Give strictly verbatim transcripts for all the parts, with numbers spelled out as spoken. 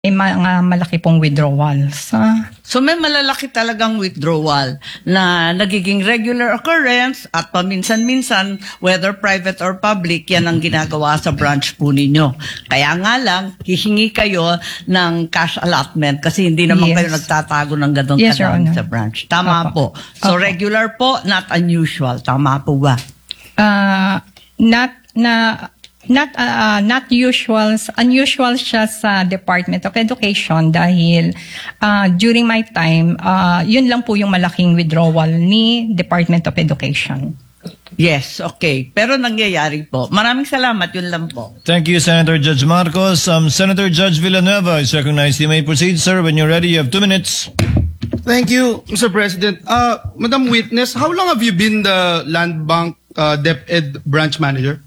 may mga malaki pong withdrawals. Ah. So may malalaki talagang withdrawal na nagiging regular occurrence at paminsan-minsan, whether private or public, yan ang ginagawa sa branch po ninyo. Kaya nga lang, hihingi kayo ng cash allotment kasi hindi naman Yes. kayo nagtatago ng ganun Yes, Your kadami Honor. sa branch. Tama Opo. po. So Opo. regular po, not unusual. Tama po ba? Uh, not na not uh, not usual unusual siya sa Department of Education dahil uh, during my time uh, yun lang po yung malaking withdrawal ni Department of Education. Yes, okay. Pero nangyayari po. Maraming salamat, yun lang po. Thank you, Senator Judge Marcos. Um, Senator Judge Villanueva is recognized. You may proceed, sir. When you're ready, you have two minutes. Thank you, Mister President. Uh, Madam Witness, how long have you been the Land Bank uh, DepEd branch manager?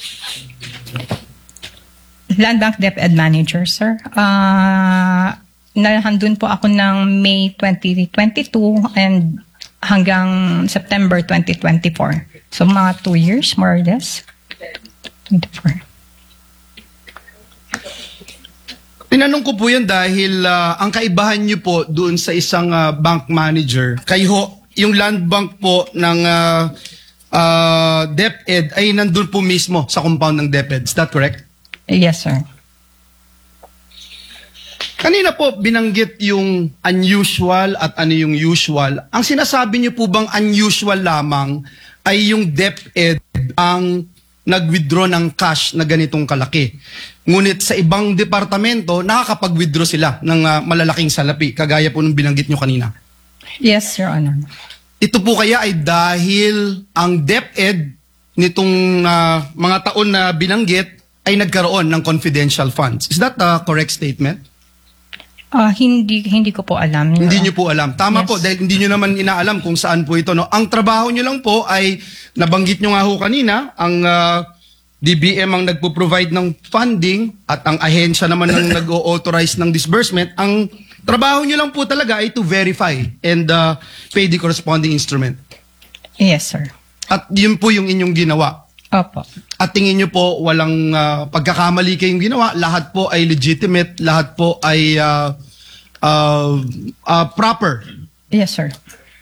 Land Bank DepEd Manager, sir. Uh, nahandun po ako ng May twenty twenty-two and hanggang September twenty twenty-four. So mga two years, more or less. twenty-four. Tinanong ko po yun dahil uh, ang kaibahan niyo po doon sa isang uh, bank manager, kayo, yung land bank po ng uh, uh, DepEd ay nandun po mismo sa compound ng DepEd. Is that correct? Yes, sir. Kanina po binanggit yung unusual at ano yung usual. Ang sinasabi niyo po bang unusual lamang ay yung DepEd ang nag-withdraw ng cash na ganitong kalaki. Ngunit sa ibang departamento, nakakapag-withdraw sila ng uh, malalaking salapi, kagaya po nung binanggit nyo kanina. Yes, Your Honor. Ito po kaya ay dahil ang DepEd nitong uh, mga taon na binanggit ay nagkaroon ng confidential funds. Is that a correct statement? Uh, hindi hindi ko po alam. Hindi nyo po alam. Tama Yes. po, dahil hindi nyo naman inaalam kung saan po ito. No? Ang trabaho nyo lang po ay, nabanggit nyo nga ho kanina, ang uh, D B M ang nagpo-provide ng funding at ang ahensya naman ang nag-o-authorize ng disbursement. Ang trabaho nyo lang po talaga ay to verify and uh, pay the corresponding instrument. Yes, sir. At yun po yung inyong ginawa. Opo. At tingin nyo po walang uh, pagkakamali kayong ginawa, lahat po ay legitimate, lahat po ay uh, uh, uh, proper. Yes, sir.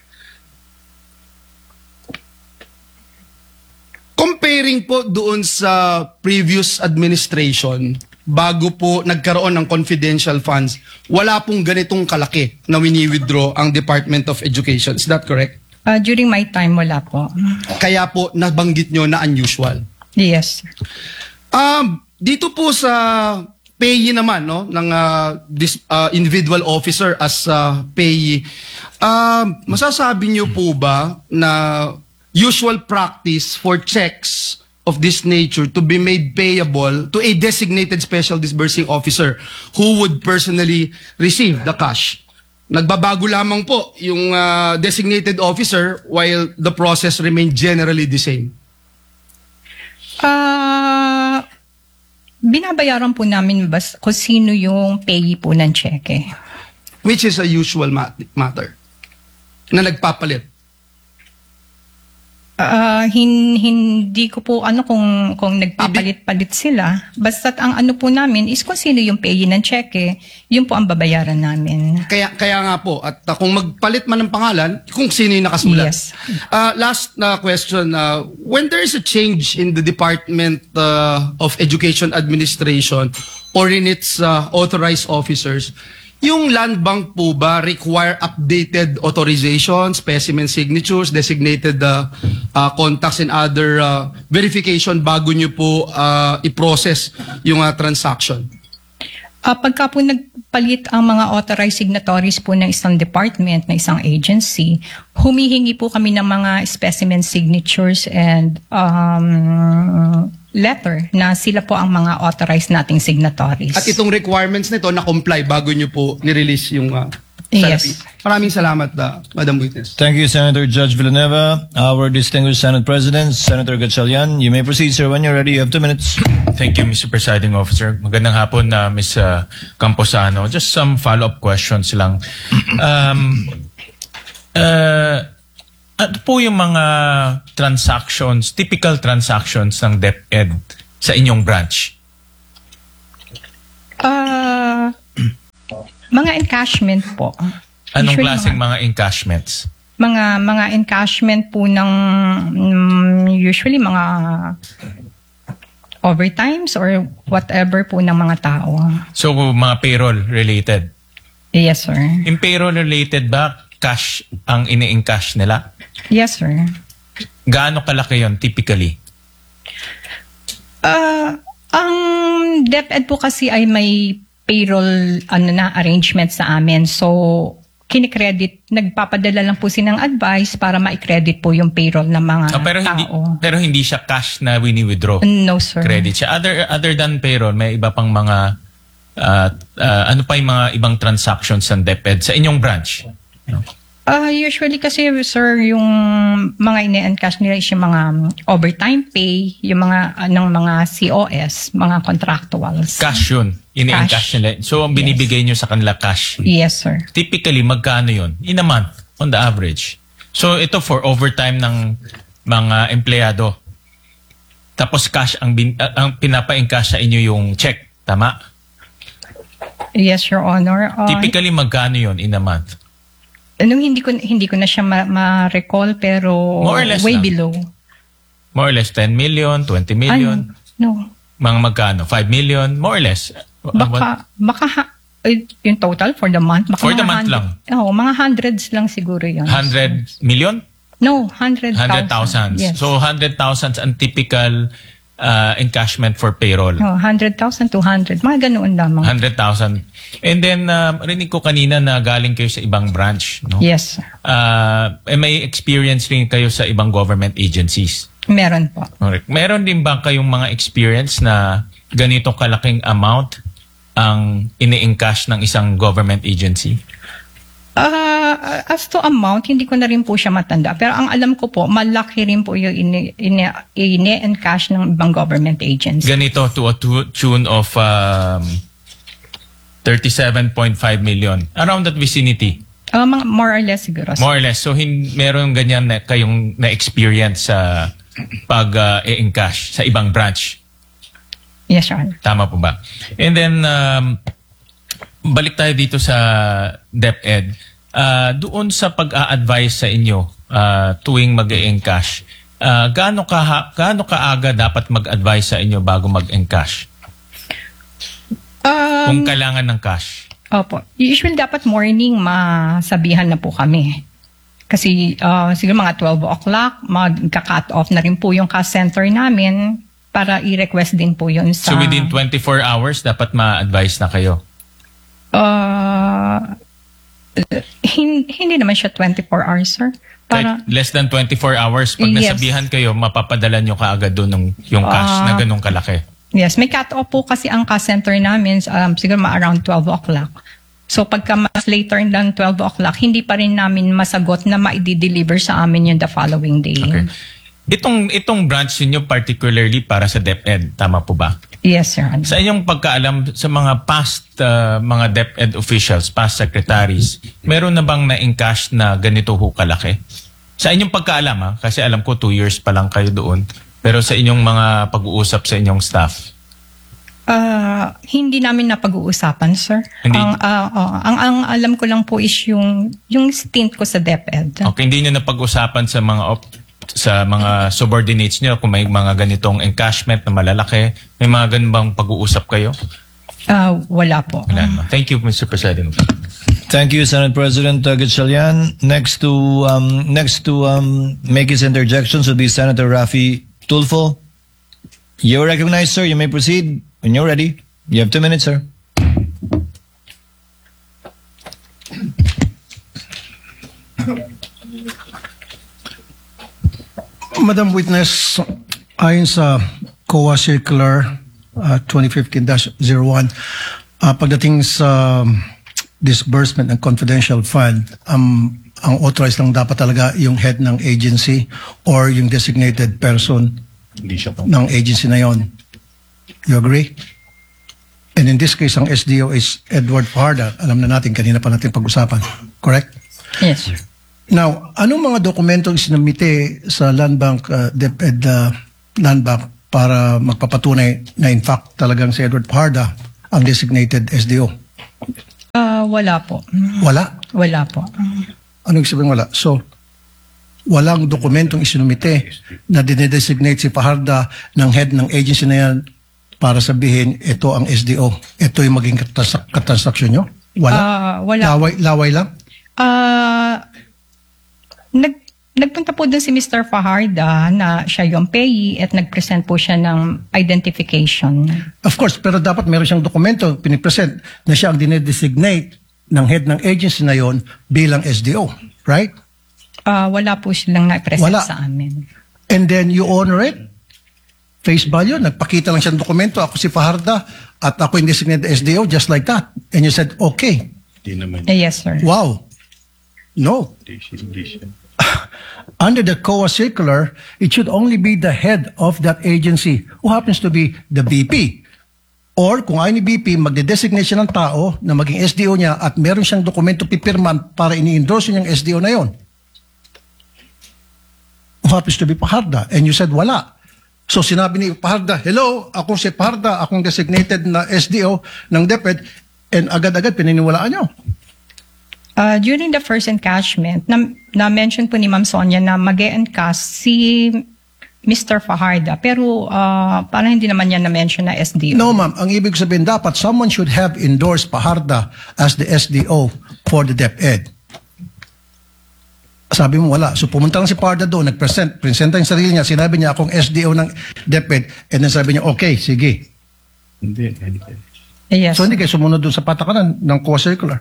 Comparing po doon sa previous administration, bago po nagkaroon ng confidential funds, wala pong ganitong kalaki na wini-withdraw ang Department of Education. Is that correct? Uh, during my time, wala po. Kaya po nabanggit nyo na unusual. Yes, sir. Um, dito po sa payee naman no ng uh, this uh, individual officer as uh, payee, uh, masasabi niyo po ba na usual practice for checks of this nature to be made payable to a designated special disbursing officer who would personally receive the cash? Nagbabago lamang po yung uh, designated officer while the process remained generally the same. Ah, binabayaran po namin bas kung sino yung payee po ng cheque. Which is a usual mat- matter na nagpapalit. Ah, hin, hindi ko po ano kung kung nagpapalit-palit sila. Basta't ang ano po namin is kung sino yung payee ng cheque, yun po ang babayaran namin. Kaya kaya nga po at uh, kung magpalit man ng pangalan, kung sino yung nakasulat. Yes. Uh, last na uh, question, uh, when there is a change in the Department uh, of Education Administration or in its uh, authorized officers, yung land bank po ba require updated authorization, specimen signatures, designated uh, uh, contacts and other uh, verification bago nyo po uh, i-process yung uh, transaction? Uh, pagka po nagpalit ang mga authorized signatories po ng isang department, ng isang agency, humihingi po kami ng mga specimen signatures and um, letter na sila po ang mga authorized nating signatories. At itong requirements nito na-comply bago nyo po nirelease yung uh, salapi. Yes. Maraming salamat, uh, Madam Witness. Thank you, Senator Judge Villanueva. Our distinguished Senate President, Senator Gatchalian. You may proceed, sir. When you're ready, you have two minutes. Thank you, Mister Presiding Officer. Magandang hapon na Miz uh, Camposano. Just some follow-up questions lang. Um, uh, ano po yung mga transactions, typical transactions ng DepEd sa inyong branch? Ah, Mga encashment po. Anong Usually klaseng mga, mga encashments? mga mga encashment po ng mm, usually mga overtimes or whatever po ng mga tao. So, mga payroll related. Yes, sir. In payroll related ba, cash ang ini-encash nila? Yes, sir. Gaano kalaki yon typically? Uh, ang DepEd po kasi ay may payroll ano na arrangement sa amin. So, kinikredit, nagpapadala lang po silang advice para ma-credit po yung payroll ng mga Oh, pero hindi tao. pero hindi siya cash na wini-withdraw. No, sir. Credit siya. Other other than payroll, may iba pang mga uh, uh, ano pa yung mga ibang transactions ng DepEd sa inyong branch? Uh, usually kasi, sir, yung mga ine-encash nila is yung mga um, overtime pay, yung mga anong mga C O S, mga contractuals. Cash yun. Ini-encash Cash. nila. So, ang binibigay nyo sa kanila cash. Yes, sir. Typically, magkano yun? In a month, on the average. So, ito for overtime ng mga empleyado. Tapos cash, ang, bin, uh, ang pinapa-encash sa inyo yung check. Tama? Yes, Your Honor. Uh, Typically, magkano yun in a month? Nung hindi ko hindi ko na siya ma- ma-recall pero More or less way lang. below. More or less ten million, twenty million? Ano? No. Mga magkano? five million? More or less? Baka baka ha- eh, yung total for the month. Baka For the mga month hundred- Oo, mga hundreds lang siguro yun. one hundred million? No, hundred one hundred thousand. Yes. So, one hundred thousand ang typical uh, encashment for payroll. No, one hundred thousand, two hundred. Mga ganoon lamang. one hundred thousand. And then, uh, rinig ko kanina na galing kayo sa ibang branch. No? Yes, sir. Uh, eh, may experience rin kayo sa ibang government agencies. Meron po. Correct. Meron din ba kayong mga experience na ganito kalaking amount ang ini-encash ng isang government agency? Uh, as to amount, hindi ko na rin po siya matanda. Pero ang alam ko po, malaki rin po yung ini- ini- ini-encash ng ibang government agency. Ganito to a tu- tune of um, thirty-seven point five million. Around that vicinity. Uh, mga, more or less siguro. More or less. So, hin- meron ganyan na kayong na-experience sa pag-e-encash sa ibang branch. Yes, Your Honor. Tama po ba? And then, um, balik tayo dito sa DepEd. Uh, doon sa pag-a-advise sa inyo uh, tuwing mag-e-encash, uh, gaano, ka, gaano kaaga dapat mag-advise sa inyo bago mag-encash? Um, Kung kailangan ng cash. Opo. Usually dapat morning masabihan na po kami. Kasi uh, siguro mga twelve o'clock, magka-cut off na rin po yung cash center namin para i-request din po yun sa... So within twenty-four hours, dapat ma-advise na kayo? Uh, hindi, hindi naman siya twenty-four hours, sir. Para, Like less than twenty-four hours, pag Yes. nasabihan kayo, mapapadala nyo kaagad doon ng, yung cash na Ah. ganong kalaki. yes, may cut-off po kasi ang cash center namin um, siguro ma around twelve o'clock. So pagka mas later than twelve o'clock, hindi pa rin namin masagot na ma-deliver sa amin yun the following day. Okay. Itong itong branch niyo particularly para sa DepEd, tama po ba? Yes, sir. Sa inyong pagkaalam sa mga past uh, mga DepEd officials, past secretaries, meron na bang na-encash na ganito ho kalaki? Sa inyong pagkaalam ha, kasi alam ko two years pa lang kayo doon, pero sa inyong mga pag-uusap sa inyong staff. Ah, hindi namin napag-uusapan, sir. Hindi? Ang, ah, oh, ang ang alam ko lang po is yung yung stint ko sa DepEd. Okay, hindi niyo napag-usapan sa mga op- sa mga subordinates niyo kung may mga ganitong encashment na malalaki, may mga ganun bang pag-uusap kayo? Ah, wala po. Wala naman. Thank you, Mister President. Thank you, Senate President uh, Gatchalian. Next to um, next to um, make his interjections would be Senator Rafi Tulfo. You're recognized, sir. You may proceed when you're ready. You have two minutes, sir. Madam Witness, ayon sa C O A Circular uh, twenty fifteen dash zero one, uh, pagdating sa disbursement ng confidential fund, um, ang authorized lang dapat talaga yung head ng agency or yung designated person ng agency na yon. You agree? And in this case, ang S D O is Edward Fajarda. Alam na natin, kanina pa natin pag-usapan. Correct? Yes, sir. Now, anong mga dokumentong sinamite sa Land Bank, uh, DepEd uh, Land Bank para magpapatunay na in fact talagang si Edward Fajarda ang designated S D O? Ah, Ah, wala po. Wala. Wala po. Ano ibig sabihin wala? So, walang dokumentong isinumite na dinedesignate si Fajarda ng head ng agency na yan para sabihin, ito ang S D O. Ito yung maging katras- katransaksyon nyo? Wala? Ah, wala. Laway, laway lang? Ah, nag nagpunta po dun si Mister Fajarda na siya yung payee at nag-present po siya ng identification. Of course, pero dapat meron siyang dokumento pinipresent na siya ang dinedesignate ng head ng agency na yon bilang S D O. Right? Ah, wala po silang na-present Wala. sa amin. And then you honor it? Face value? Nagpakita lang siyang dokumento. Ako si Fajarda at ako yung designated S D O just like that. And you said, okay. Eh, yes, sir. Wow. No. Under the C O A circular, it should only be the head of that agency who happens to be the V P. Or kung ayaw ni V P, magde-designate siya ng tao na maging S D O niya at meron siyang dokumento pipirman para ini-endorse niyang S D O na yon. Who happens to be Fajarda. And you said wala. So sinabi ni Fajarda, hello, ako si Fajarda, akong designated na S D O ng DepEd, and agad-agad pininiwalaan niyo. Uh, during the first encashment, na, na-mention po ni Ma'am Sonia na mag-e-encash si Mister Fajarda. Pero uh, parang hindi naman niya na-mention na S D O. No, ma'am. Ang ibig sabihin, dapat someone should have endorsed Fajarda as the S D O for the DepEd. Sabi mo, wala. So pumunta lang si Fajarda doon, nag-present, presenta yung sarili niya, sinabi niya akong S D O ng DepEd, and then sabi niya, okay, sige. Eh, yes. So hindi kayo sumunod doon sa patakaran ng C O A circular?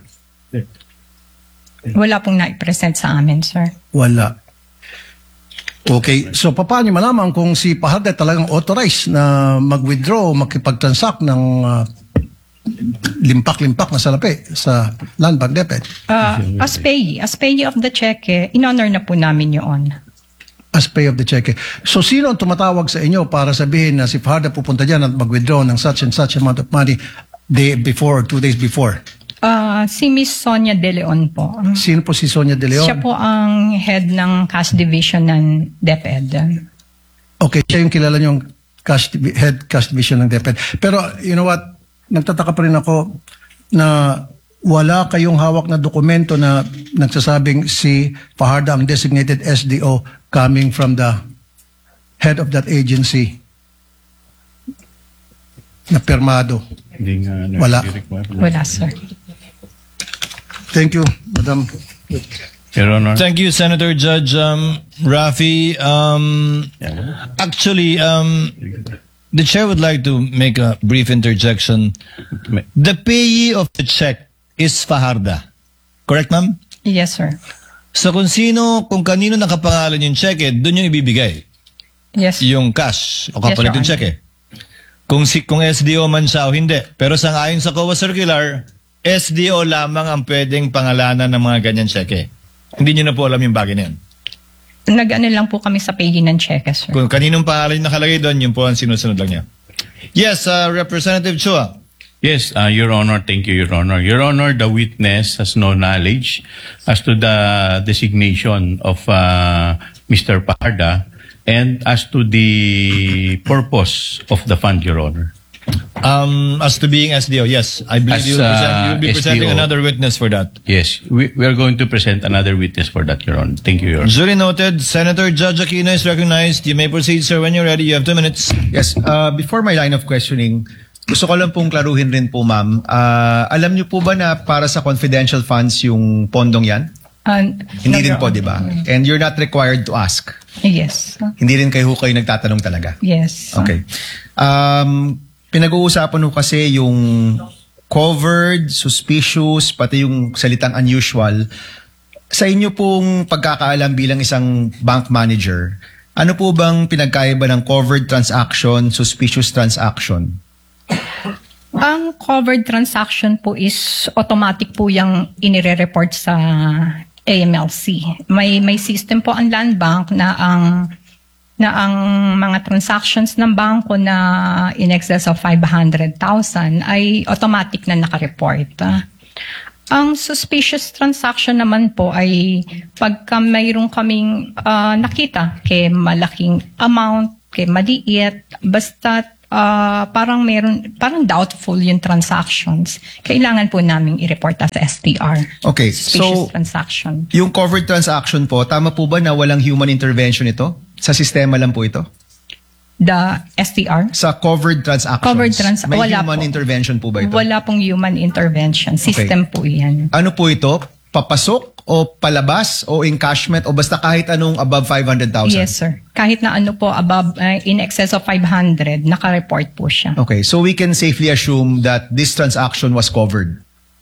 Wala pong na-present sa amin, sir. Wala. Okay, so paano niyo malaman kung si Fajarda talagang authorized na mag-withdraw, makipag-transact ng uh, limpak-limpak na salapi sa Land Bank DepEd? Uh, as payee, as payee of the check, eh, in-honor na po namin yun. As pay of the check. So sino ang tumatawag sa inyo para sabihin na si Fajarda pupunta dyan at mag-withdraw ng such and such amount of money day before, two days before? Uh, si Miss Sonia De Leon po. Sino po si Sonia De Leon? Siya po ang head ng cash division ng DepEd. Okay, siya yung kilala niyong cash, head cash division ng DepEd. Pero you know what, nagtataka pa rin ako na wala kayong hawak na dokumento na nagsasabing si Fajarda ang designated S D O coming from the head of that agency na permado. Wala. Wala, sir. Thank you, Madam. Your Honor. Thank you, Senator Judge um, Rafi. Um, actually, um, the chair would like to make a brief interjection. The payee of the check is Fajarda. Correct, ma'am? Yes, sir. So kung sino, kung kanino nakapangalan yung check, eh, doon yung ibibigay. Yes. Yung cash o kapalit Yes, Your yung check eh. Kung, si, kung S D O man siya o hindi. Pero sangayon sa C O A Circular, S D O lamang ang pwedeng pangalanan ng mga ganyan check eh. Hindi nyo na po alam yung bagay na yan. Nag-ano lang po kami sa payee ng check, sir. Kung kaninong pangalan yung nakalagay doon, yun po ang sinusunod lang niya. Yes, uh, Representative Chua. Yes, uh, Your Honor, thank you, Your Honor. Your Honor, the witness has no knowledge as to the designation of uh, Mister Fajarda and as to the purpose of the fund, Your Honor. Um, as to being S D O, yes. I believe As, you'll, present, uh, you'll be presenting S D O. another witness for that. Yes, we, we are going to present another witness for that, Your Honor. Thank you, Your Honor. Duly noted. Senator Judge Aquino is recognized. You may proceed, sir, when you're ready. You have two minutes. Yes, uh, before my line of questioning, gusto ko lang pong klaruhin rin po, ma'am. Uh, alam niyo po ba na para sa confidential funds yung pondong yan? Uh, Hindi no, rin Your po, Honor. di ba? And you're not required to ask. Yes. Hindi rin kayo kayo nagtatanong talaga. Yes. Okay. Um, pinag-uusapan ho kasi yung covered, suspicious, pati yung salitang unusual. Sa inyo pong pagkakaalam bilang isang bank manager, ano po bang pinagkaiba ng covered transaction, suspicious transaction? Ang covered transaction po is automatic po yung inire-report sa A M L C. May may system po ang Land Bank na ang na ang mga transactions ng bangko na in excess of five hundred thousand ay automatic na nakareport. Ang suspicious transaction naman po ay pagka mayroong kaming uh, nakita kay malaking amount, kay maliit, basta ah, parang meron, parang doubtful yung transactions, kailangan po namin i-report as S T R. Okay, Suspicious so transaction. yung covered transaction po, tama po ba na walang human intervention ito? Sa sistema lang po ito? The S T R? Sa covered transactions, Covered trans- may wala human po. intervention po ba ito? Wala pong human intervention. System po yan. Ano po ito? Papasok o palabas o encashment o basta kahit anong above five hundred thousand? Yes, sir. Kahit na ano po, above, uh, in excess of five hundred, naka-report po siya. Okay, so we can safely assume that this transaction was covered.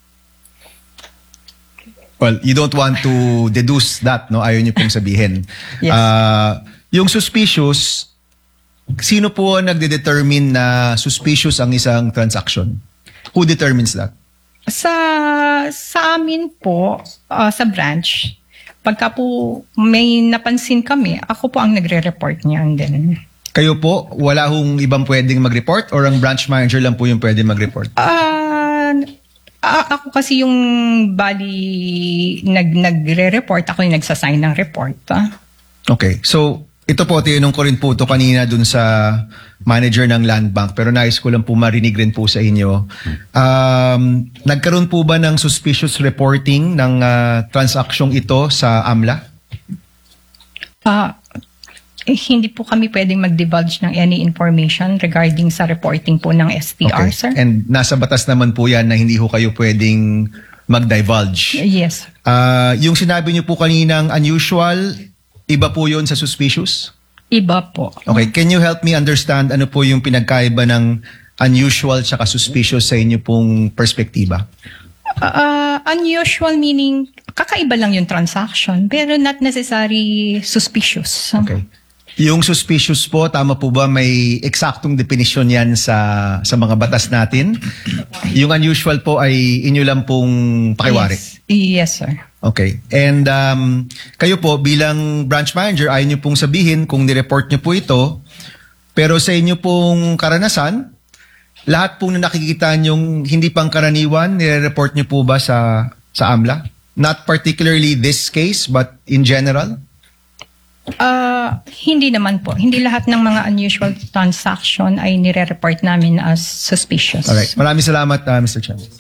Well, you don't want to deduce that, no? Ayaw niyo pong sabihin. Yes. Ah, yung suspicious, sino po ang nagde-determine na suspicious ang isang transaction? Who determines that? Sa sa amin po, uh, sa branch, pagka po may napansin kami, ako po ang nagre-report niyan din. Kayo po, wala hong ibang pwedeng mag-report or ang branch manager lang po yung pwedeng mag-report? Ah, a- ako kasi yung bali nag nagre-report, ako yung nagsasign ng report. Ah. Okay. So, ito po, tinanong ko rin po ito kanina dun sa manager ng Land Bank, pero nais ko lang po marinig rin po sa inyo. Um, nagkaroon po ba ng suspicious reporting ng uh, transaksyong ito sa AMLA? Ah, eh, hindi po kami pwedeng mag-divulge ng any information regarding sa reporting po ng S T R, sir. And nasa batas naman po yan na hindi ho kayo pwedeng mag-divulge. Yes. Ah, yung sinabi niyo po kaninang unusual, iba po yun sa suspicious? Iba po. Okay, can you help me understand ano po yung pinagkaiba ng unusual tsaka suspicious sa inyo pong perspektiba? Uh, unusual meaning kakaiba lang yung transaction pero not necessary suspicious. Okay. Yung suspicious po, tama po ba may eksaktong definition yan sa sa mga batas natin? Yung unusual po ay inyo lang pong pakiwari? Yes. Yes, sir. Okay. And um, kayo po bilang branch manager, ayaw nyo pong sabihin kung nireport nyo po ito, pero sa inyo pong karanasan, lahat pong na nakikita nyong hindi pang karaniwan, nire-report nyo po ba sa, sa AMLA? Not particularly this case, but in general? Uh, hindi naman po. Hindi lahat ng mga unusual transaction ay nire-report namin as suspicious. Alright. Maraming salamat, uh, Mister Chairman.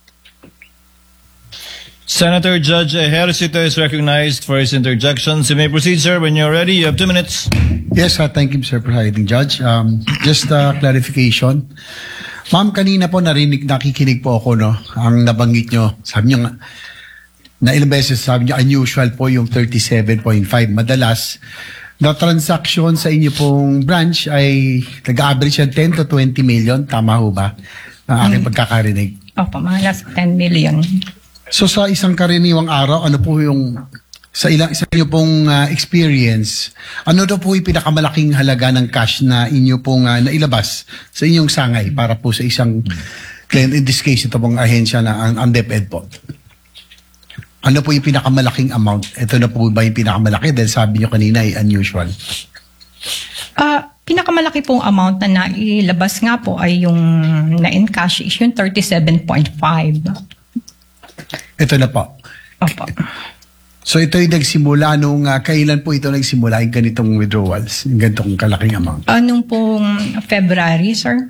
Senator Judge Ejercito is recognized for his interjections. You may proceed, sir. When you're ready, you have two minutes. Yes, uh, thank you, Mister Presiding Judge. Um, just uh, clarification. Ma'am, kanina po narinig, nakikinig po ako, no? Ang nabanggit nyo, sabi nyo nga, na ilang beses sabi nyo, unusual po yung thirty-seven point five. Madalas, na transaction sa inyo pong branch ay nag-average yan ten to twenty million. Tama ho ba? Ang aking pagkakarinig. Opo, mga nasa ten million. So sa isang karaniwang araw, ano po yung sa ilang sa inyo pong uh, experience, ano daw po yung pinakamalaking halaga ng cash na inyo pong uh, nailabas sa inyong sangay para po sa isang client, in this case ito pong ahensya na ang, ang DepEd po? Ano po yung pinakamalaking amount? Ito na po ba yung pinakamalaki dahil sabi nyo kanina ay unusual? Ah, pinakamalaki pong amount na nailabas nga po ay yung na-encash is yung thirty-seven point five. Ito na po. Opo. So ito yung nagsimula nung uh, kailan po ito nagsimula yung ganitong withdrawals, yung ganitong kalaking amount? Anong pong February, sir?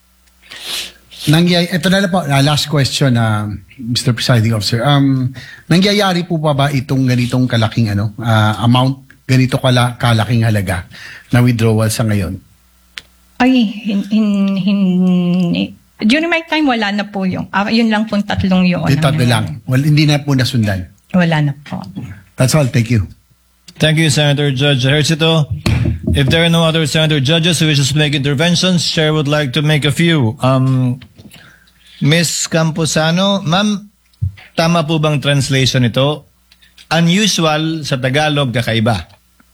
Nangyay, ito na lang po, uh, last question, uh, Mister Presiding Officer. Um, nangyayari po pa ba itong ganitong kalaking ano, uh, amount, ganito kala, kalaking halaga na withdrawal sa ngayon? Ay, hin, hin, hin, during my time, wala na po yung, ah, yun lang pong tatlong yun. Di tatlo lang. Well, hindi na po nasundan. Wala na po. That's all. Thank you. Thank you, Senator Judge Ejercito. If there are no other Senator Judges who wishes to make interventions, Chair would like to make a few. Um, Miz Camposano, ma'am, tama po bang translation ito? Unusual sa Tagalog, kakaiba.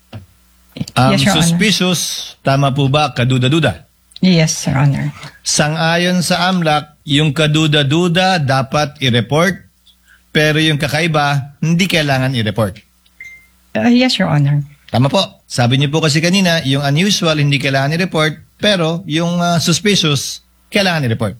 Um, Yes, Your Honor. suspicious, tama po ba, kaduda-duda? Yes, Your Honor. Sang-ayon sa AMLAC, yung kaduda-duda dapat i-report, pero yung kakaiba, hindi kailangan i-report. Uh, yes, Your Honor. Tama po. Sabi niyo po kasi kanina, yung unusual hindi kailangan i-report, pero yung uh, suspicious, kailangan i-report.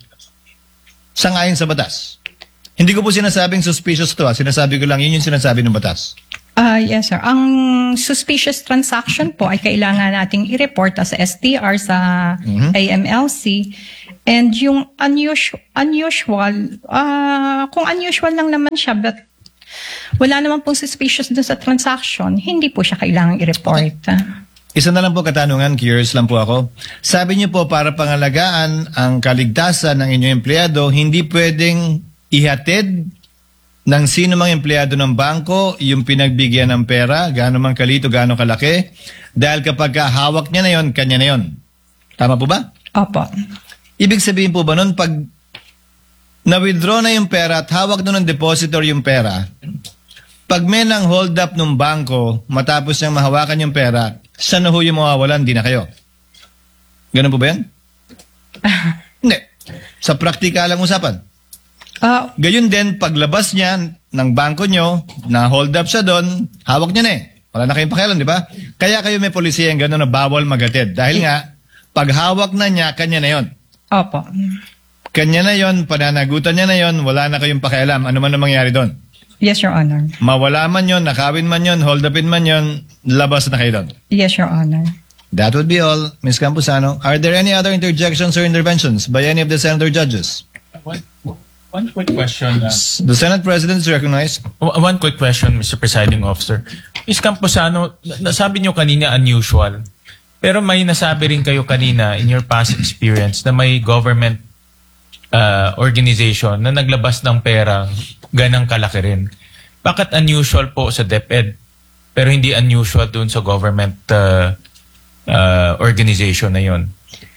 Sang-ayon sa batas. Hindi ko po sinasabing suspicious to. Ah. Sinasabi ko lang, yun yung sinasabi ng batas. Ah, yes, sir. Ang suspicious transaction po ay kailangan nating i-report sa S T R sa A M L C. And yung unusual, unusual ah, kung unusual lang naman siya, but wala naman pong suspicious dun sa transaction, hindi po siya kailangang i-report. Isa na lang po katanungan, curious lang po ako. Sabi niyo po para pangalagaan ang kaligtasan ng inyong empleyado, hindi pwedeng ihatid ng sino mang empleyado ng bangko yung pinagbigyan ng pera, gaano man kalito, gaano kalaki, dahil kapag hawak niya na yon, kanya na yon. Tama po ba? Opo. Ibig sabihin po ba nun, pag na-withdraw na yung pera at hawak nun ng depositor yung pera, pag may nang hold up ng bangko, matapos niyang mahawakan yung pera, siya na ho yung mawawalan, di na kayo. Ganun po ba yan? Hindi. Sa praktika lang usapan. Ah, Gayun din, paglabas niya ng bangko nyo, na hold up siya doon, hawak niya na eh. Wala na kayong pakialam, di ba? Kaya kayo may polisiya yung gano'n na bawal magatid. Dahil nga, pag hawak na niya, kanya na yon. opo. Kanya na yon, pananagutan niya na yon, wala na kayong pakialam. Ano man ang mangyari doon? Yes, Your Honor. Mawala man yon, nakawin man yon, hold upin man yon, labas na kayo doon. Yes, Your Honor. That would be all. Miz Campuzano, are there any other interjections or interventions by any of the senator judges? One, one quick question. Uh, The Senate President is recognized. w- one quick question, Mister Presiding Officer. Miz Camposano, na- nasabi niyo kanina unusual. Pero may nasabi rin kayo kanina in your past experience na may government uh, organization na naglabas ng pera ganang kalaki rin. Bakit unusual po sa DepEd pero hindi unusual dun sa government uh, uh, organization na yun?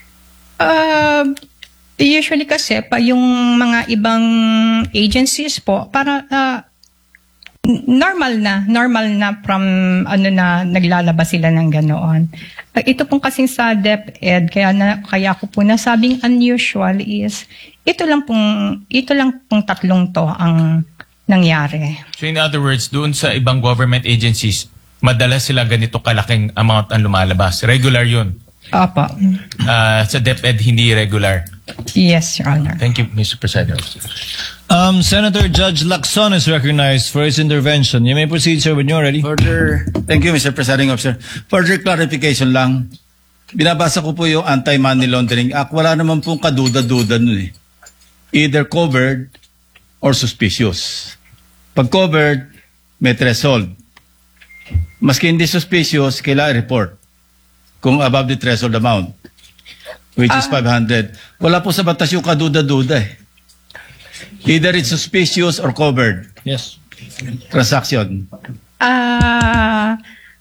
Uh, usually kasi pa yung mga ibang agencies po para uh, n- normal na normal na from ano na naglalabas sila ng ganoon. Uh, ito pong kasing sa DepEd kaya na kaya ko po nasabing unusual is ito lang pong ito lang pong tatlong to ang nangyari. So in other words, doon sa ibang government agencies, madalas sila ganito kalaking amount ang lumalabas. Regular yun. Opo. Uh, sa DepEd, hindi regular. Yes, Your Honor. Thank you, Mister President. Um, Senator Judge Lacson is recognized for his intervention. You may proceed, sir, when you're ready. Further, thank you, Mister Presiding Officer. Further clarification lang. Binabasa ko po yung Anti-Money Laundering Act. Wala naman pong kaduda-duda nun eh. Either covered or suspicious. Pag covered, may threshold. Maski hindi suspicious, kailangan report kung above the threshold amount, which is five hundred. Wala po sa batas yung kaduda-duda eh. Either it's suspicious or covered Yes. transaction. Ah,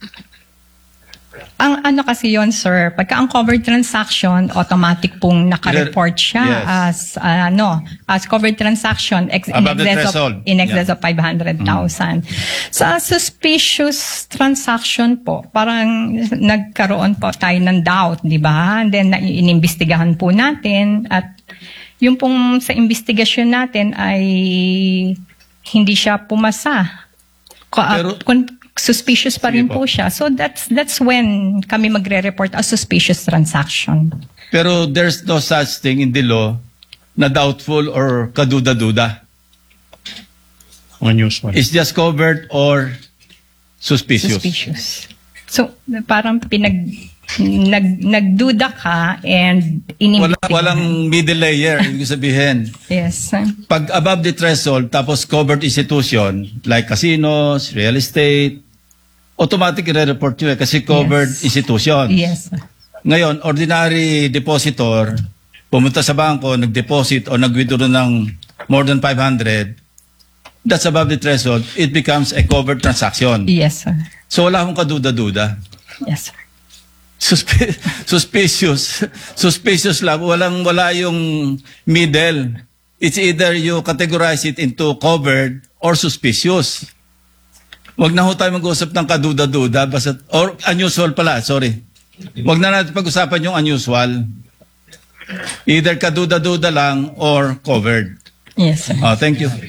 ang ano kasi yon sir, pagka ang covered transaction, automatic pong naka-report siya Yes. as ah, ano, as covered transaction ex- in Above the excess threshold. of in excess Yeah. of five hundred thousand. Sa suspicious transaction po, parang nagkaroon po tayo ng doubt, di ba? And then na- inimbestigahan po natin at yung pong sa investigasyon natin ay hindi siya pumasa. Ka- Pero- kun- suspicious pa rin Sige po po. siya. So that's that's when kami magre-report as suspicious transaction. Pero there's no such thing in the law na doubtful or kaduda-duda. Unusual. It's just covered or suspicious. Suspicious. So parang pinag nag nagduda ka and Wala, inimbestigahan. walang middle layer, ibig sabihin. Yes. Pag above the threshold, tapos covered institution, like casinos, real estate, automatic i-report nyo eh, kasi covered Yes. institution. Yes. Ngayon, ordinary depositor, pumunta sa bangko, nag-deposit o nag-withdraw ng more than five hundred, that's above the threshold, it becomes a covered transaction. Yes, sir. So wala akong kaduda-duda. Yes, sir. Suspi- suspicious. Suspicious lang. Walang, wala yung middle. It's either you categorize it into covered or suspicious. Wag na ho tayo mag-usap ng kaduda-duda. Basta, or unusual pala, sorry. Wag na natin pag-usapan yung unusual. Either kaduda-duda lang or covered. Yes, sir. Oh, thank you.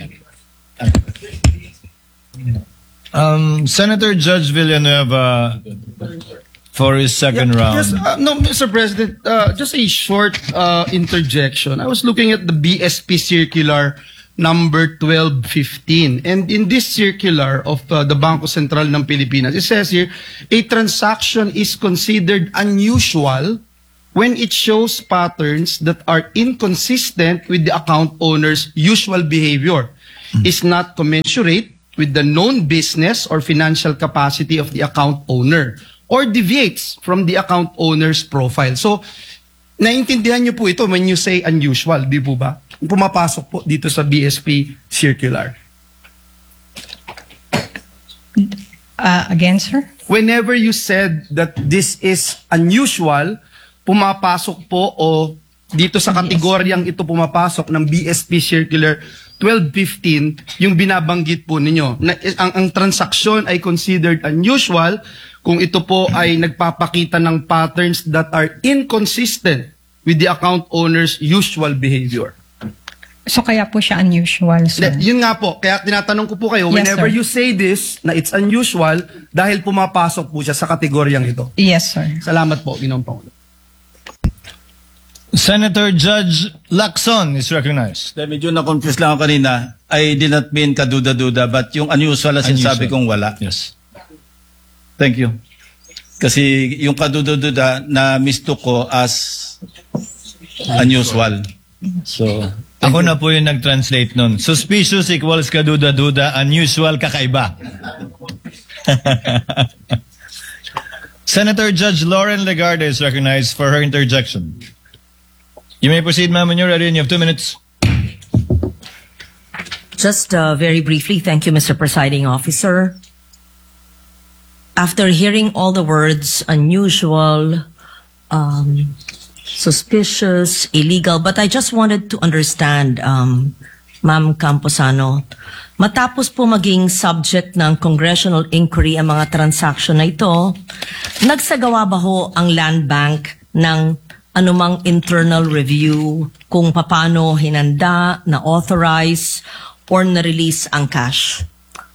Um, Senator Judge Villanueva for his second round. Yes, uh, no, Mister President, uh, just a short uh, interjection. I was looking at the B S P circular number twelve fifteen. And in this circular of uh, the Bangko Sentral ng Pilipinas, it says here, a transaction is considered unusual when it shows patterns that are inconsistent with the account owner's usual behavior, is not commensurate with the known business or financial capacity of the account owner, or deviates from the account owner's profile. So, naintindihan niyo po ito when you say unusual, di po ba? Pumapasok po dito sa B S P circular. Uh, again, sir? Whenever you said that this is unusual, pumapasok po o dito sa kategoryang ito pumapasok ng B S P circular twelve fifteen, yung binabanggit po ninyo. Na, ang, ang transaksyon ay considered unusual kung ito po ay nagpapakita ng patterns that are inconsistent with the account owner's usual behavior. So kaya po siya unusual, sir? De, yun nga po, kaya tinatanong ko po kayo, Yes, whenever sir. you say this, na it's unusual, dahil pumapasok po siya sa kategoryang ito. Yes, sir. Salamat po, Ginoong Pangulo. Senator Judge Lacson is recognized. Dahil medyo na-confuse lang ako kanina, I did not mean kaduda-duda, but yung unusual na sinasabi kong wala. Yes. Thank you. Kasi yung kaduda-duda na mistook ko as unusual. So, Ako na po yung nag-translate nun. Suspicious equals kaduda-duda, unusual kakaiba. Senator Judge Lauren Legarde is recognized for her interjection. You may proceed, ma'am, when you're ready, and you have two minutes. Just uh, very briefly, thank you, Mister Presiding Officer. After hearing all the words unusual, um, suspicious, illegal, but I just wanted to understand, um, Ma'am Camposano, matapos po maging subject ng congressional inquiry ang mga transaction na ito, nagsagawa ba ho ang Land Bank ng anumang internal review kung paano hinanda, na-authorize, or na-release ang cash?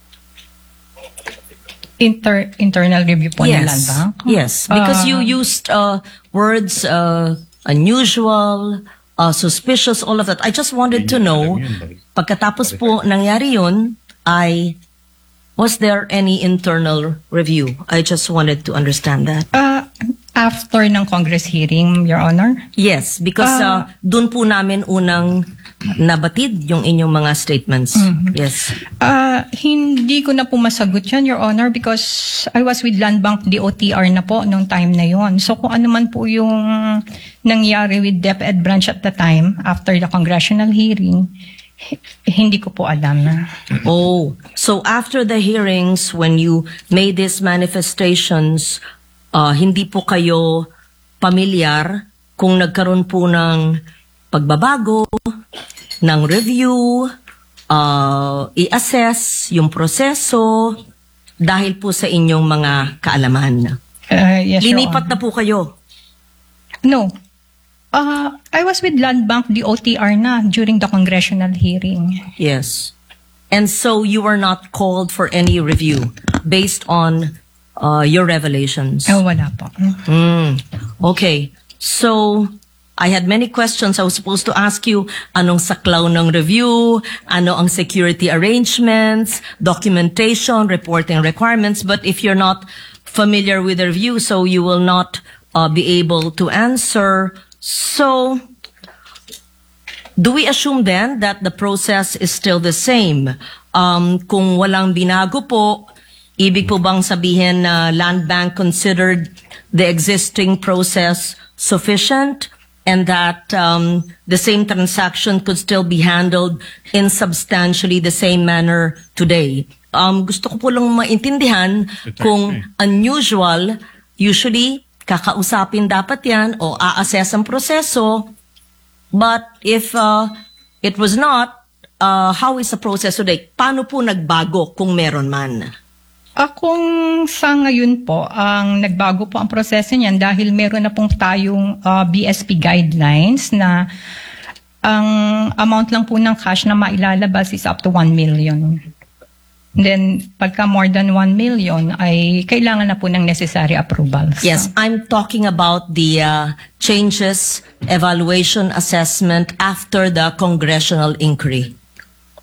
Inter internal review po ng Land Bank? Yes, because Uh, you used uh, words uh, unusual, uh, suspicious, all of that. I just wanted to know, pagkatapos po nangyari yun, ay, was there any internal review? I just wanted to understand that. Uh, after ng Congress hearing, Your Honor? Yes, because uh, dun po namin unang nabatid yung inyong mga statements. Yes. Uh, hindi ko na po masagot yan, Your Honor, because I was with Land Bank D O T R na po nung time na yon. So kung ano man po yung nangyari with DepEd branch at the time, after the congressional hearing, h- hindi ko po alam. Oh, so after the hearings, when you made these manifestations, uh, hindi po kayo pamilyar kung nagkaroon po ng pagbabago, ng review, uh, i-assess yung proseso dahil po sa inyong mga kaalaman. Uh, yes, Your Linipat Honor. na po kayo. No. Uh, I was with Land Bank D O T R na during the congressional hearing. Yes. And so you were not called for any review based on uh, your revelations. Oh, wala po. Mm. Okay. So, I had many questions. I was supposed to ask you, anong saklaw ng review, ano ang security arrangements, documentation, reporting requirements, but if you're not familiar with the review, so you will not uh, be able to answer. So, do we assume then that the process is still the same? Um, kung walang binago po, ibig po bang sabihin na Land Bank considered the existing process sufficient and that um, the same transaction could still be handled in substantially the same manner today? Um, gusto ko po lang maintindihan kung unusual, usually kakausapin dapat yan o a-assess ang proseso. But if uh, it was not, uh, how is the process today? Paano po nagbago kung meron man? Akong sa ngayon po, ang nagbago po ang proseso niyan dahil meron na pong tayong uh, B S P guidelines na ang amount lang po ng cash na mailalabas is up to one million. Then, pagka more than one million, ay kailangan na po ng necessary approvals. Yes, I'm talking about the uh, changes, evaluation, assessment after the congressional inquiry.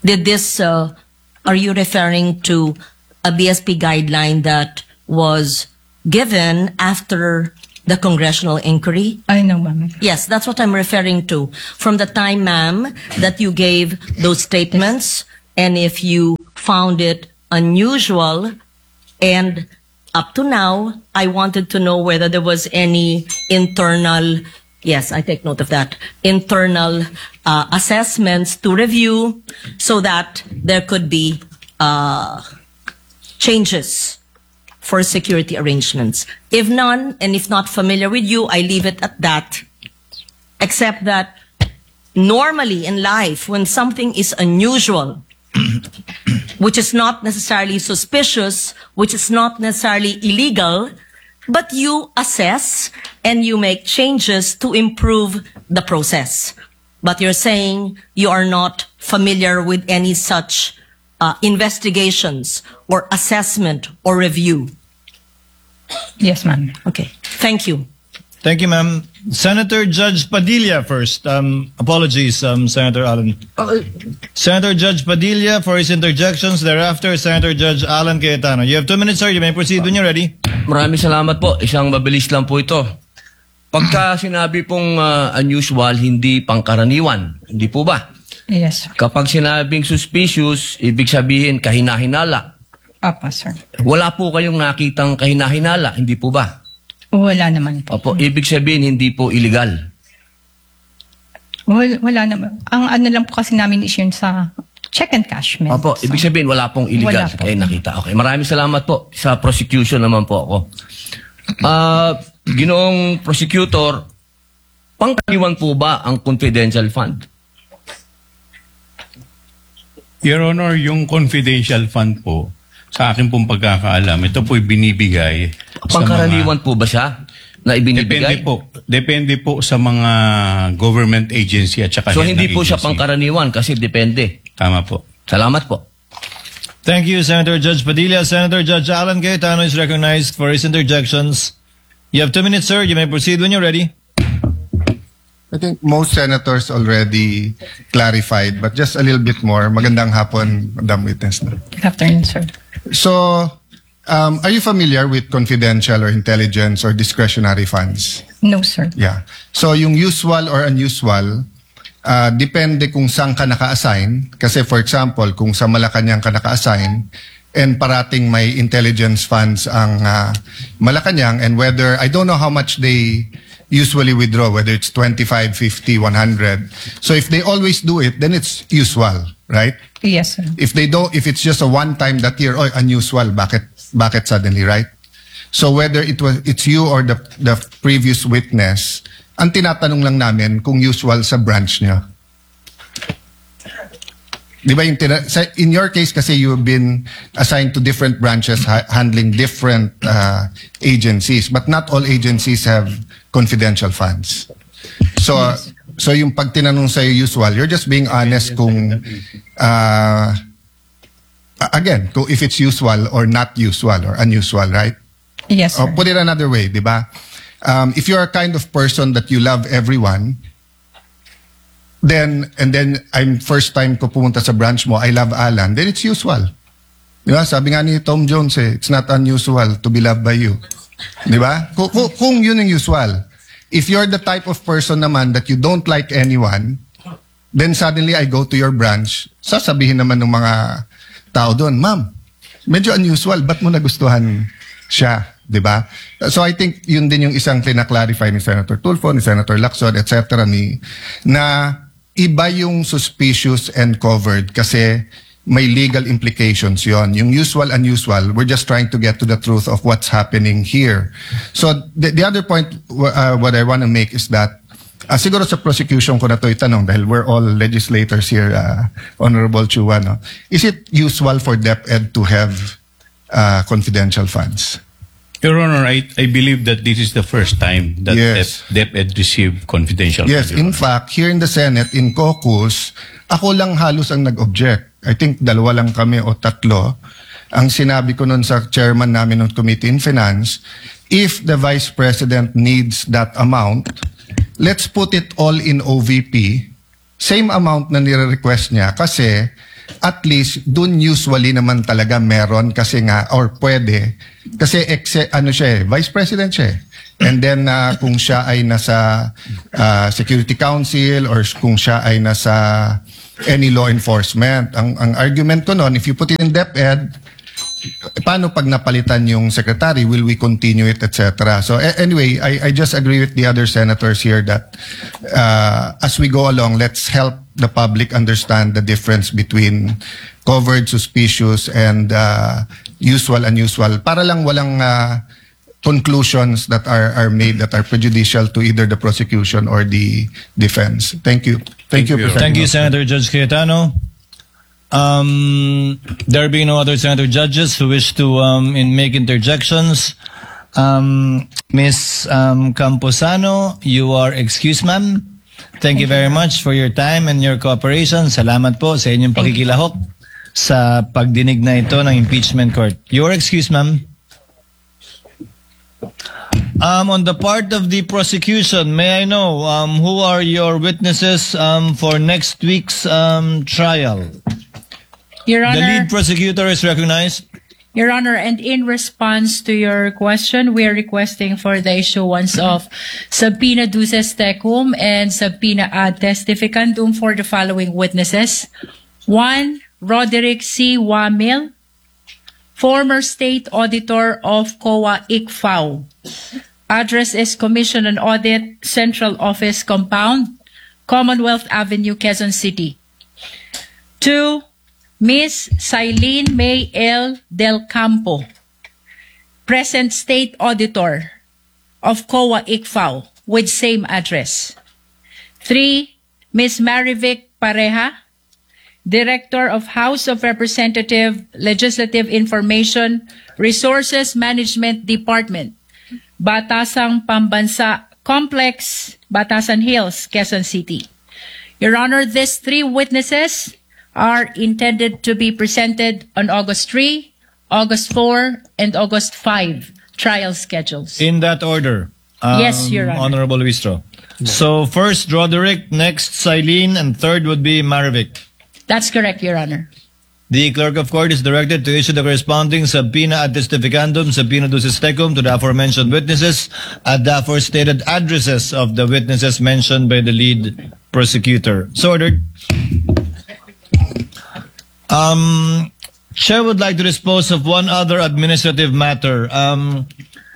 Did this, uh, are you referring to a B S P guideline that was given after the congressional inquiry? I know, ma'am. Yes, that's what I'm referring to. From the time, ma'am, that you gave those statements, and if you found it unusual, and up to now, I wanted to know whether there was any internal, yes, I take note of that, internal uh, assessments to review so that there could be uh, changes for security arrangements. If none, and if not familiar with you, I leave it at that. Except that normally in life, when something is unusual, which is not necessarily suspicious, which is not necessarily illegal, but you assess and you make changes to improve the process. But you're saying you are not familiar with any such uh, investigations or assessment or review. Yes, ma'am. Okay. Thank you. Thank you, ma'am. Senator Judge Padilla first. Um, apologies, um, Senator Alan. Senator Judge Padilla for his interjections. Thereafter, Senator Judge Alan Cayetano. You have two minutes, sir. You may proceed when you're ready. Maraming salamat po. Isang mabilis lang po ito. Pagka sinabi pong uh, unusual, hindi pangkaraniwan. Hindi po ba? Yes, sir. Kapag sinabing suspicious, ibig sabihin kahinahinala. Apa, sir. Wala po kayong nakitang kahinahinala. Hindi po ba? Wala naman po. Opo, ibig sabihin hindi po illegal. Wala, wala naman. Ang ano lang po kasi namin is yun sa check and cashment. Opo, So, ibig sabihin wala pong illegal. Wala po. Kaya nakita. Okay, maraming salamat po. Sa prosecution naman po ako. Ah, Ginoong prosecutor, pangkaraniwan po ba ang confidential fund? Your Honor, yung confidential fund po, sa akin pong pagkakaalam, ito po'y binibigay sa Pangkaraniwan po ba siya na ibinibigay? Depende po. Depende po sa mga government agency at saka So head hindi ng po siya agency. pangkaraniwan kasi depende. Tama po. Salamat po. Thank you, Senator Judge Padilla. Senator Judge Alan Cayetano is recognized for his interjections. You have two minutes, sir. You may proceed when you're ready. I think most senators already clarified, but just a little bit more. Magandang hapon, Madam Witness. Good afternoon, sir. So, um, are you familiar with confidential or intelligence or discretionary funds? No, sir. Yeah. So, yung usual or unusual, uh, depende kung saan ka naka-assign. Kasi for example, kung sa Malacanang ka naka-assign, and parating may intelligence funds ang uh, Malacanang, and whether, I don't know how much they usually withdraw, whether it's twenty-five, fifty, one hundred. So if they always do it, then it's usual, right? Yes, sir. If they don't, if it's just a one time that year, oh, unusual, bakit, bakit suddenly, right? So whether it was, it's you or the, the previous witness, ang tinatanong lang namin kung usual sa branch niya. Di ba yung tina- sa- in your case kasi you've been assigned to different branches ha- handling different uh, agencies, but not all agencies have confidential funds. So yes. So yung pag tinanong sa'yo usual, you're just being honest kung uh, again, kung if it's usual or not usual or unusual, right? Yes, sir. Or put it another way, di ba? Um, if you're a kind of person that you love everyone, then, and then, I'm first time ko pumunta sa branch mo, I love Alan, then it's usual. Di ba? Sabi nga ni Tom Jones eh, it's not unusual to be loved by you. Di ba? Kung, kung, kung yun yung usual. If you're the type of person naman that you don't like anyone, then suddenly I go to your branch, sasabihin naman ng mga tao doon, ma'am, medyo unusual, ba't mo nagustuhan siya? Di ba? So I think yun din yung isang tina-clarify ni Senator Tulfo, ni Senator Lacson, et cetera ni na iba yung suspicious and covered kasi may legal implications yon. Yung usual, unusual, we're just trying to get to the truth of what's happening here. So the, the other point uh, what I want to make is that uh, siguro sa prosecution ko na to itanong dahil we're all legislators here, uh, Honorable Chua, no? Is it usual for DepEd to have uh, confidential funds? Your Honor, I, I believe that this is the first time that Yes. DepEd received confidential Yes, funds, Your in Honor. fact, here in the Senate, in caucus, ako lang halos ang nag-object. I think dalawa lang kami o tatlo. Ang sinabi ko nun sa chairman namin ng Committee in Finance, if the Vice President needs that amount, let's put it all in O V P. Same amount na nire-request niya kasi at least dun usually naman talaga meron kasi nga, or pwede, kasi ex, ano siya eh, vice president siya eh. And then uh, kung siya ay nasa uh, Security Council or kung siya ay nasa any law enforcement, ang, ang argument ko noon, if you put it in DepEd, paano pag napalitan yung secretary? Will we continue it, et cetera? So a- anyway, I, I just agree with the other senators here that uh, as we go along, let's help the public understand the difference between covered, suspicious, and uh, usual, unusual. Para lang walang uh, conclusions that are, are made that are prejudicial to either the prosecution or the defense. Thank you. Thank, you. President Thank you, Officer. Senator Judge Cayetano. Um, there being no other senator judges who wish to um, in make interjections, um, Miz um, Camposano, you are excused, ma'am. Thank you very much for your time and your cooperation. Salamat po sa inyong pakikilahok sa pagdinig na ito ng impeachment court. You are excused, ma'am. Um, on the part of the prosecution, may I know um, who are your witnesses um, for next week's um, trial? Your The Honor, lead prosecutor is recognized. Your Honor, and in response to your question, we are requesting for the issuance of subpoena duces tecum and subpoena ad testificandum for the following witnesses. One, Roderick C. Wamil, former State Auditor of C O A I C F A O. Address is Commission on Audit, Central Office Compound, Commonwealth Avenue, Quezon City. Two, Miss Cylene May L. Del Campo, present State Auditor of C O A I C F A O with same address. Three, Miss Marivic Pareja, Director of House of Representative Legislative Information Resources Management Department, Batasang Pambansa Complex, Batasan Hills, Quezon City. Your Honor, these three witnesses are intended to be presented on August third, August fourth, and August fifth trial schedules. In that order. Um, Yes, Your Honor. Honorable Luistro. So first Roderick, next Cylene, and third would be Marivic. That's correct, Your Honor. The clerk of court is directed to issue the corresponding subpoena ad testificandum, subpoena duces tecum to the aforementioned witnesses at the aforestated addresses of the witnesses mentioned by the lead prosecutor. So ordered. Um, Chair would like to dispose of one other administrative matter. Um,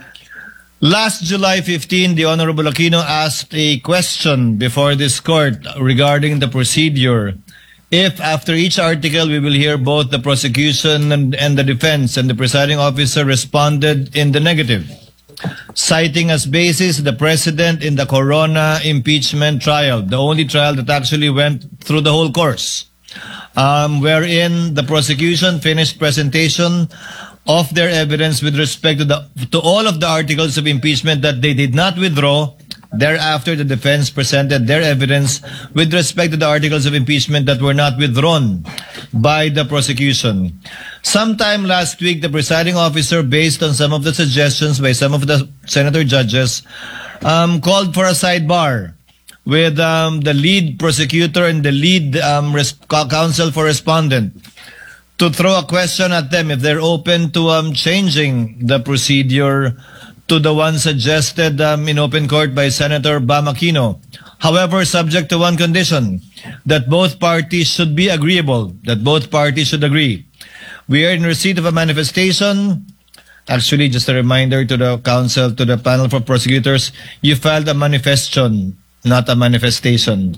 last July fifteenth, the Honorable Aquino asked a question before this court regarding the procedure. If after each article we will hear both the prosecution and, and the defense, and the presiding officer responded in the negative, citing as basis the precedent in the Corona impeachment trial, the only trial that actually went through the whole course, um, wherein the prosecution finished presentation of their evidence with respect to the to all of the articles of impeachment that they did not withdraw. Thereafter, the defense presented their evidence with respect to the articles of impeachment that were not withdrawn by the prosecution. Sometime last week, the presiding officer, based on some of the suggestions by some of the senator judges, um, called for a sidebar with um, the lead prosecutor and the lead um, res- counsel for respondent to throw a question at them if they're open to um, changing the procedure to the one suggested um, in open court by Senator Bam Aquino. However, subject to one condition, that both parties should be agreeable, that both parties should agree. We are in receipt of a manifestation. Actually, just a reminder to the council, to the panel for prosecutors, you filed a manifestation, not a manifestation.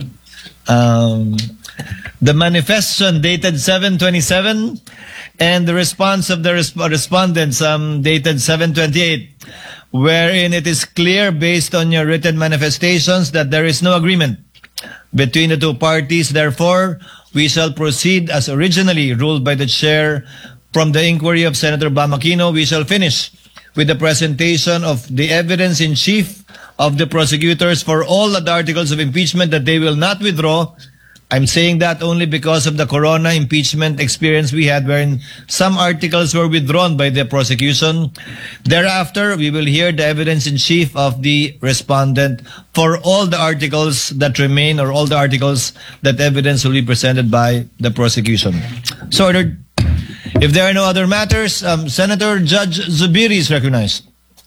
Um, the manifestation dated seven twenty-seven, and the response of the resp- respondents um, dated seven twenty-eight, wherein it is clear based on your written manifestations that there is no agreement between the two parties. Therefore, we shall proceed as originally ruled by the chair from the inquiry of Senator Bam Aquino. We shall finish with the presentation of the evidence in chief of the prosecutors for all the articles of impeachment that they will not withdraw I'm saying that only because of the corona impeachment experience we had, wherein some articles were withdrawn by the prosecution. Thereafter, we will hear the evidence in chief of the respondent for all the articles that remain, or all the articles that evidence will be presented by the prosecution. So ordered. If there are no other matters, um, Senator Judge Zubiri is recognized.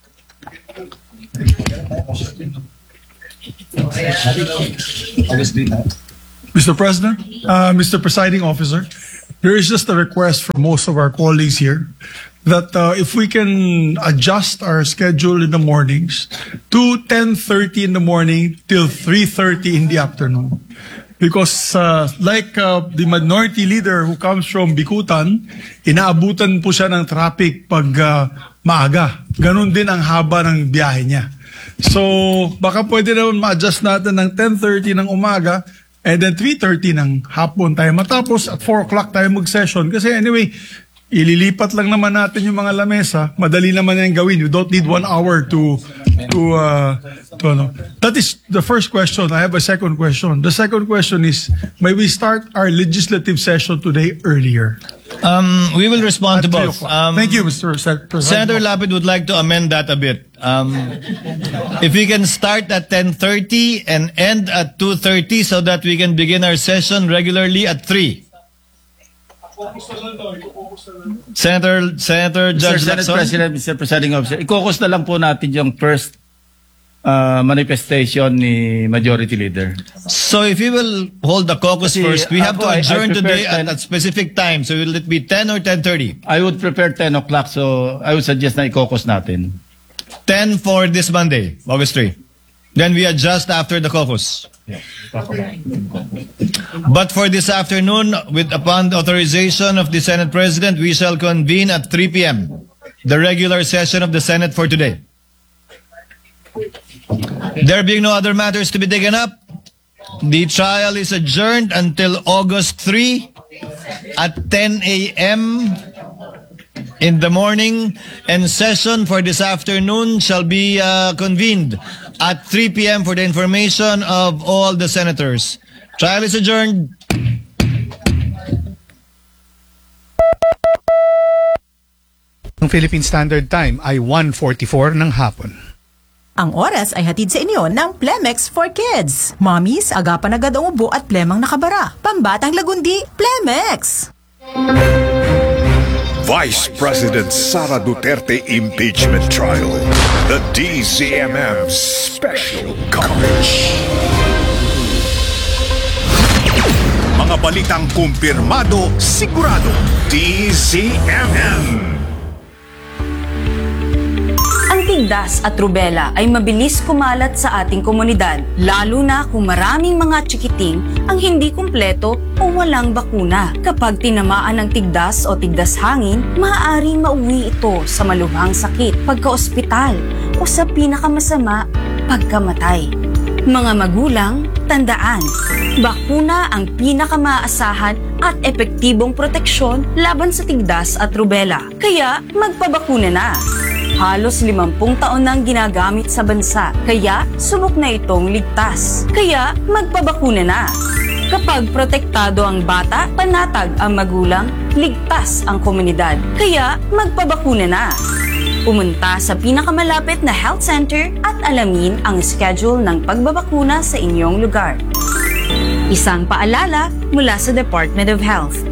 Mister President, uh, Mister Presiding Officer, there is just a request from most of our colleagues here that uh, if we can adjust our schedule in the mornings to ten thirty in the morning till three thirty in the afternoon. Because uh, like uh, the minority leader who comes from Bikutan, inaabutan po siya ng traffic pag uh, maaga. Ganon din ang haba ng biyahe niya. So baka pwede naman ma-adjust natin ng ten thirty ng umaga and then three thirty ng hapon tayo matapos at four o'clock tayo mag-session. Kasi anyway, ililipat lang naman natin yung mga lamesa. Madali naman yung gawin. You don't need one hour to to uh, to ano. That is the first question. I have a second question. The second question is, may we start our legislative session today earlier? Um, we will respond At to three both. o'clock. Um, Thank you, Mister Secretary. Senator Lapid would like to amend that a bit. Um, if we can start at ten thirty and end at two thirty so that we can begin our session regularly at three. Senator Senator Mister Judge Senate Lacson. President, Mister Presiding Officer, ikokos na lang po natin yung first uh, manifestation ni Majority Leader. So if we will hold the caucus Kasi first, we have ako, to I- I adjourn prefer today ten at a specific time. So will it be ten or ten thirty? I would prepare ten o'clock, so I would suggest na ikokos natin. ten for this Monday, August third. Then we adjust after the caucus. But for this afternoon, with upon the authorization of the Senate President, we shall convene at three p.m. the regular session of the Senate for today. There being no other matters to be taken up, the trial is adjourned until August third at ten a.m. in the morning, and session for this afternoon shall be uh, convened at three p.m. for the information of all the senators. Trial is adjourned. Ang Philippine Standard Time ay one forty-four ng hapon. Ang oras ay hatid sa inyo ng Plemex for Kids. Mommies, agapan agad ang ubo at plemang nakabara. Pambatang lagundi, Plemex! Vice President Sara Duterte impeachment trial. The D Z M M special coverage. Mga balitang kumpirmado, sigurado. D Z M M. Ang tigdas at rubela ay mabilis kumalat sa ating komunidad, lalo na kung maraming mga chikiting ang hindi kumpleto o walang bakuna. Kapag tinamaan ng tigdas o tigdas hangin, maaaring mauwi ito sa malubhang sakit, pagka-ospital o sa pinakamasama, pagkamatay. Mga magulang, tandaan, bakuna ang pinakamaasahan at epektibong proteksyon laban sa tigdas at rubela. Kaya magpabakuna na! Halos limampung taon nang ginagamit sa bansa, kaya subok na itong ligtas. Kaya magpabakuna na! Kapag protektado ang bata, panatag ang magulang, ligtas ang komunidad. Kaya magpabakuna na! Pumunta sa pinakamalapit na health center at alamin ang schedule ng pagbabakuna sa inyong lugar. Isang paalala mula sa Department of Health.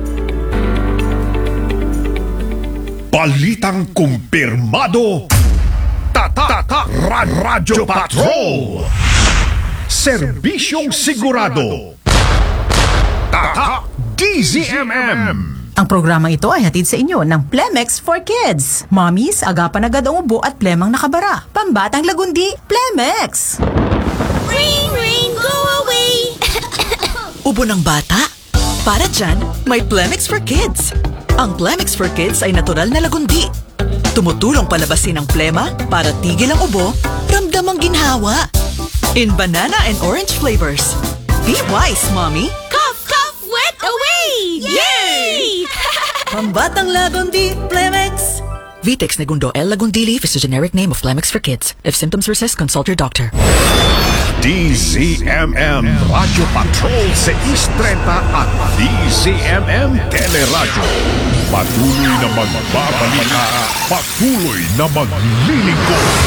Balitang kumpirmado. Tatak Radyo Patrol. Serbisyong sigurado. Tatak D Z M M. Ang programang ito ay hatid sa inyo ng Plemex for Kids. Mommies, agapan agad ang ubo at plemang nakabara. Pambatang lagundi, Plemex! Ring, ring, go away! Ubo ng bata? Para dyan, may Plemex for Kids. Ang Plemex for Kids ay natural na lagundi. Tumutulong palabasin ang plema para tigil ang ubo, ramdam ang ginhawa. In banana and orange flavors. Be wise, Mommy! Cough, cough, wet away! Yay! Pambatang lagundi, Plemex. Vitex Negundo L. Lagundili is a generic name of Plemex for kids. If symptoms persist, consult your doctor. D Z M M Radio Patrol sa East thirty at D Z M M Teleradio. Patuloy na magbabalita, patuloy na maglilingkod.